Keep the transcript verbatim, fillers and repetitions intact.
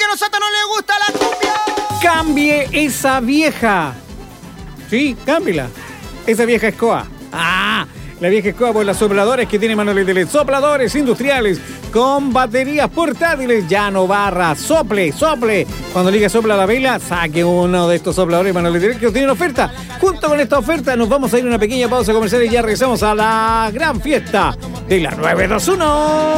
Emiliano Sata no le gusta la cumbia. Cambie esa vieja. Sí, cámbiela. Esa vieja escoba. Ah, la vieja escoba por las sopladores que tiene Manuel Tele. Sopladores industriales con baterías portátiles. Ya no barra. Sople, sople. Cuando le diga sopla la vela, saque uno de estos sopladores Manuel Tele que tienen oferta. Junto con esta oferta nos vamos a ir a una pequeña pausa comercial y ya regresamos a la gran fiesta de la nueve dos uno.